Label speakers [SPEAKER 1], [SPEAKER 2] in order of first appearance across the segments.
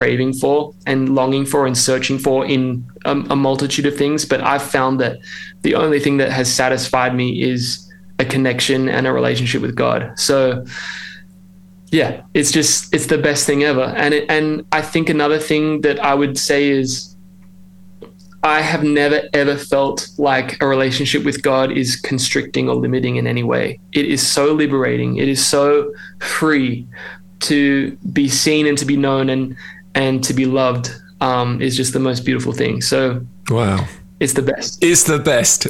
[SPEAKER 1] craving for and longing for and searching for in a multitude of things. But I've found that the only thing that has satisfied me is a connection and a relationship with God. So yeah, it's the best thing ever. And I think another thing that I would say is I have never, ever felt like a relationship with God is constricting or limiting in any way. It is so liberating. It is so free to be seen and to be known and to be loved is just the most beautiful thing. So
[SPEAKER 2] wow.
[SPEAKER 1] It's the best.
[SPEAKER 2] It's the best.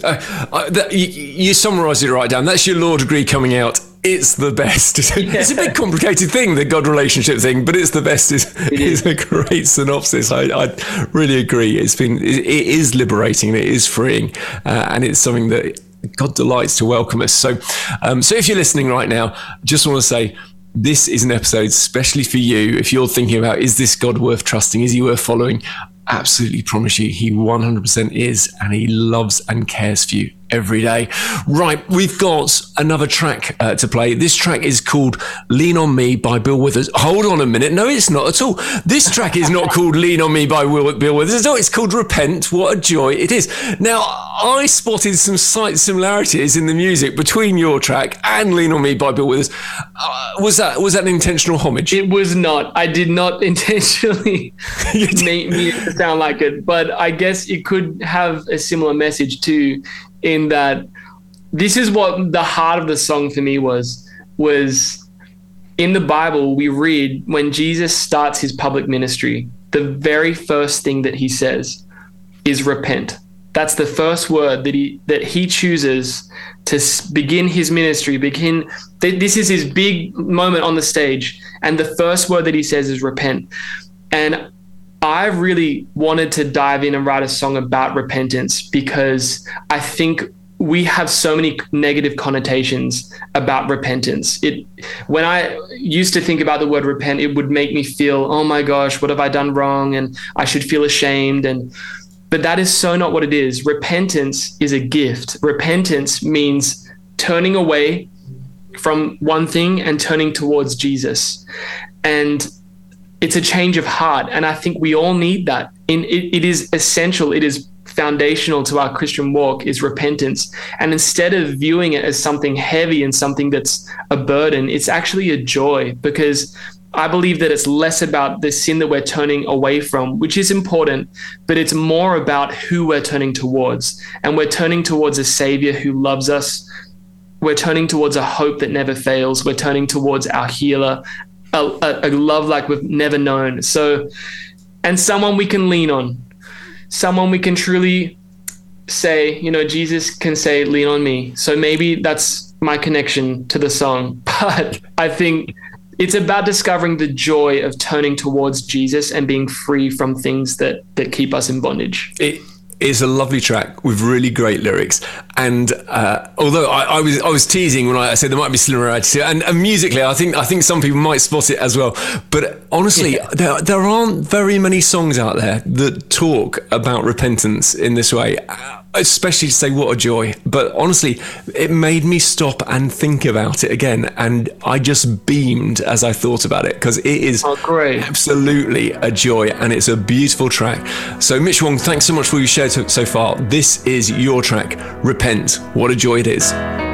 [SPEAKER 2] You summarised it right, Dan. That's your law degree coming out. It's the best. Yeah. It's a big complicated thing, the God relationship thing, but it's the best is a great synopsis. I really agree. It is liberating, it is freeing, and it's something that God delights to welcome us. So if you're listening right now, just want to say, this is an episode especially for you. If you're thinking about, is this God worth trusting? Is he worth following? Absolutely promise you, he 100% is, and he loves and cares for you every day. Right, we've got another track to play. This track is called Lean On Me by Bill Withers. Hold on a minute. No, it's not at all. This track is not called Lean On Me by Bill Withers. No, it's called Repent. What a joy it is. Now, I spotted some slight similarities in the music between your track and Lean On Me by Bill Withers. Was that an intentional homage?
[SPEAKER 1] It was not. I did not intentionally make it sound like it, but I guess it could have a similar message too, in that this is what the heart of the song for me was in the Bible. We read when Jesus starts his public ministry, the very first thing that he says is repent. That's the first word that he chooses to begin his ministry. This is his big moment on the stage, and the first word that he says is repent. And I really wanted to dive in and write a song about repentance, because I think we have so many negative connotations about repentance. When I used to think about the word repent, it would make me feel, oh my gosh, what have I done wrong? And I should feel ashamed. But that is so not what it is. Repentance is a gift. Repentance means turning away from one thing and turning towards Jesus. And it's a change of heart. And I think we all need that. It is essential. It is foundational to our Christian walk, is repentance. And instead of viewing it as something heavy and something that's a burden, it's actually a joy, because I believe that it's less about the sin that we're turning away from, which is important, but it's more about who we're turning towards. And we're turning towards a Savior who loves us. We're turning towards a hope that never fails. We're turning towards our healer, a love like we've never known. So, and someone we can lean on, someone we can truly say, Jesus can say, lean on me. So maybe that's my connection to the song. But I think it's about discovering the joy of turning towards Jesus and being free from things that keep us in bondage.
[SPEAKER 2] It is a lovely track with really great lyrics. And although I was teasing when I said there might be similarities, and musically, I think some people might spot it as well. But honestly, there aren't very many songs out there that talk about repentance in this way, especially to say what a joy. But honestly, it made me stop and think about it again, and I just beamed as I thought about it, because it is absolutely a joy, and it's a beautiful track. So Mitch Wong, thanks so much for what you shared so far. This is your track, Repent. What a joy it is.